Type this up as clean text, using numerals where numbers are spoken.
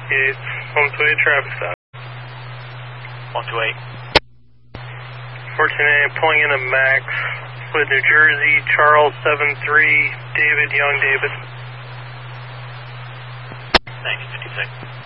It's 128 traffic stop. 128. 14A, pulling in a Max with New Jersey, Charles 73, David, Young David. Thanks, 56.